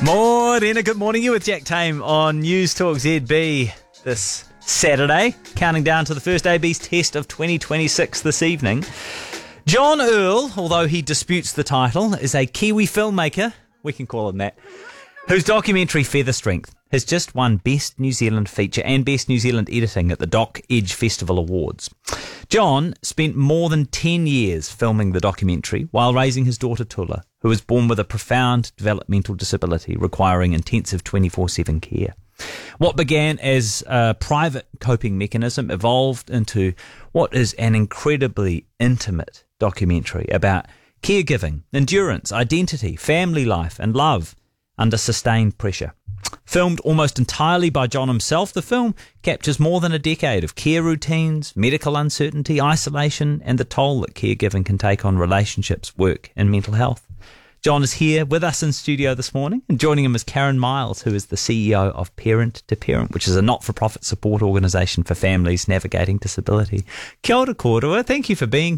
Morena, good morning. You with Jack Tame on News Talk ZB this Saturday, counting down to the first AB's test of 2026 this evening. John Earl, although he disputes the title, is a Kiwi filmmaker, we can call him that, whose documentary Feather Strength has just won Best New Zealand Feature and Best New Zealand Editing at the Doc Edge Festival Awards. John spent more than 10 years filming the documentary while raising his daughter Tula, who was born with a profound developmental disability requiring intensive 24/7 care. What began as a private coping mechanism evolved into what is an incredibly intimate documentary about caregiving, endurance, identity, family life and love under sustained pressure. Filmed almost entirely by John himself, the film captures more than a decade of care routines, medical uncertainty, isolation, and the toll that caregiving can take on relationships, work, and mental health. John is here with us in studio this morning, and joining him is Karen Miles, who is the CEO of Parent to Parent, which is a not-for-profit support organisation for families navigating disability. Kia ora kōrua, thank you for being